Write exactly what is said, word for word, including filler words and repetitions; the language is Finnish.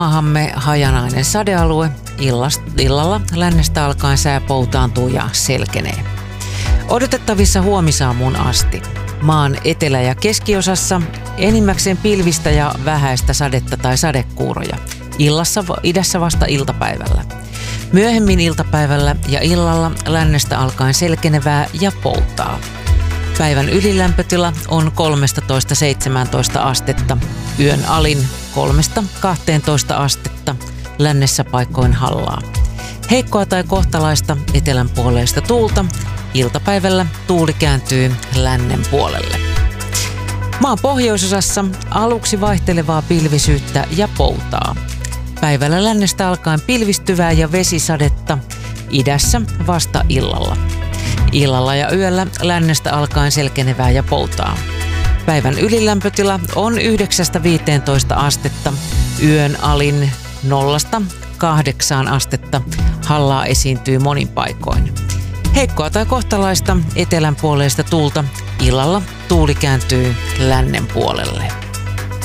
Maahamme hajanainen sadealue. Illast, illalla lännestä alkaen sää poutaantuu ja selkenee. Odotettavissa huomisaamuun asti. Maan etelä- ja keskiosassa enimmäkseen pilvistä ja vähäistä sadetta tai sadekuuroja. Illassa, idässä vasta iltapäivällä. Myöhemmin iltapäivällä ja illalla lännestä alkaen selkenevää ja poutaa. Päivän ylilämpötila on kolmetoista seitsemäntoista astetta, yön alin kolmesta kahteentoista astetta, lännessä paikoin hallaa. Heikkoa tai kohtalaista etelänpuoleista tuulta, iltapäivällä tuuli kääntyy lännen puolelle. Maan pohjoisosassa aluksi vaihtelevaa pilvisyyttä ja poutaa. Päivällä lännestä alkaen pilvistyvää ja vesisadetta, idässä vasta illalla. Illalla ja yöllä lännestä alkaen selkenevää ja poutaa. Päivän ylilämpötila on yhdeksästä viiteentoista astetta, yön alin nollasta kahdeksaan astetta, hallaa esiintyy monin paikoin. Heikkoa tai kohtalaista etelänpuoleista tuulta, illalla tuuli kääntyy lännen puolelle.